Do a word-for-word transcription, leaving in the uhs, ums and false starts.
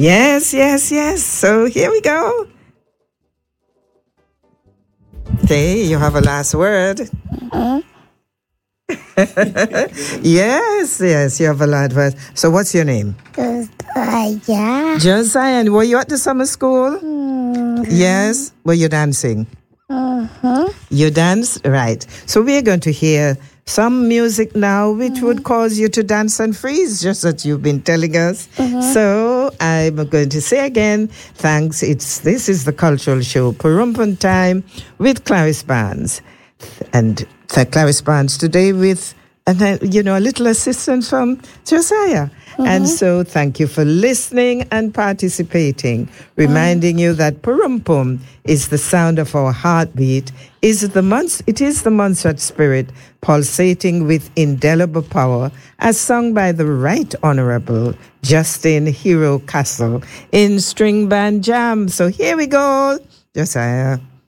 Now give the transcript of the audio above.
Yes, yes, yes. So here we go. Okay, you have a last word. Uh, Yes, yes, you have a last word. So what's your name? Josiah. Josiah. And were you at the summer school? Mm, Yes. Were you dancing? uh-huh. You dance? Right. So we're going to hear some music now which would cause you to dance and freeze, just as you've been telling us. So I'm going to say again, thanks. It's This is the cultural show, Purumpun Time with Clarice Barnes. And th- Clarice Barnes today with, and uh, you know, a little assistance from Josiah. And so thank you for listening and participating, reminding you that Purumpum is the sound of our heartbeat, is the month, it is the Montserrat spirit pulsating with indelible power, as sung by the Right Honorable Justin Hero Castle in String Band Jam. So here we go, Josiah.